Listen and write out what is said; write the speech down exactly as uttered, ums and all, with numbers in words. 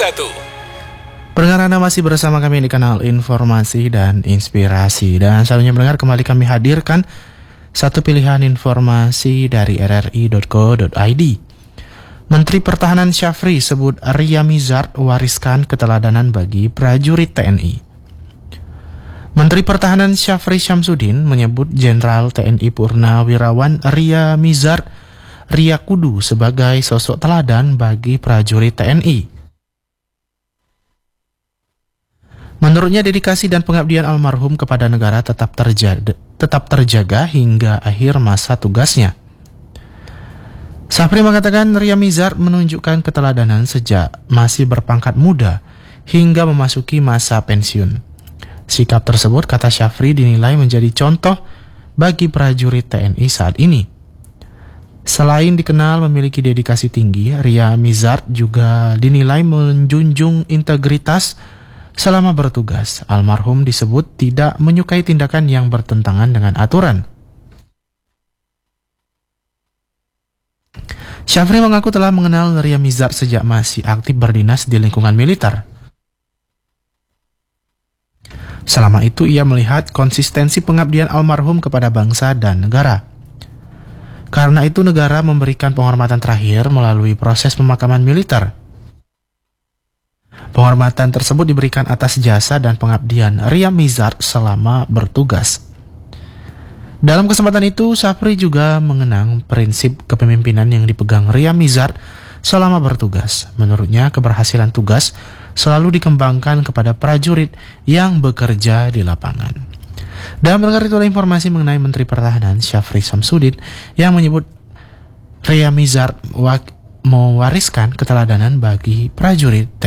satu. Pendengar, Anda masih bersama kami di kanal Informasi dan Inspirasi. Dan selanjutnya pendengar, kembali kami hadirkan satu pilihan informasi dari r r i dot co dot i d. Menteri Pertahanan Syafri sebut Ria Mizard wariskan keteladanan bagi prajurit T N I. Menteri Pertahanan Syafri Syamsuddin menyebut Jenderal T N I Purnawirawan Ria Mizard Ria Kudu sebagai sosok teladan bagi prajurit T N I. Menurutnya, dedikasi dan pengabdian almarhum kepada negara tetap terjaga, tetap terjaga hingga akhir masa tugasnya. Syafri mengatakan Ria Mizard menunjukkan keteladanan sejak masih berpangkat muda hingga memasuki masa pensiun. Sikap tersebut, kata Syafri, dinilai menjadi contoh bagi prajurit T N I saat ini. Selain dikenal memiliki dedikasi tinggi, Ria Mizard juga dinilai menjunjung integritas selama bertugas. Almarhum disebut tidak menyukai tindakan yang bertentangan dengan aturan. Syafri mengaku telah mengenal Ria Mizard sejak masih aktif berdinas di lingkungan militer. Selama itu ia melihat konsistensi pengabdian almarhum kepada bangsa dan negara. Karena itu negara memberikan penghormatan terakhir melalui proses pemakaman militer. Penghormatan tersebut diberikan atas jasa dan pengabdian Ria Mizard selama bertugas. Dalam kesempatan itu, Syafri juga mengenang prinsip kepemimpinan yang dipegang Ria Mizard selama bertugas. Menurutnya, keberhasilan tugas selalu dikembangkan kepada prajurit yang bekerja di lapangan. Dan mendengar itu ada informasi mengenai Menteri Pertahanan Syafri Syamsuddin yang menyebut Ria Mizard mewariskan keteladanan bagi prajurit